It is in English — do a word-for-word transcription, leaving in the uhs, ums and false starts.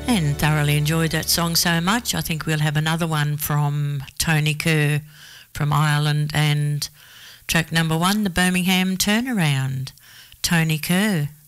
And thoroughly enjoyed that song so much. I think we'll have another one from Tony Kerr from Ireland, and track number one, the Birmingham Turnaround, Tony Kerr.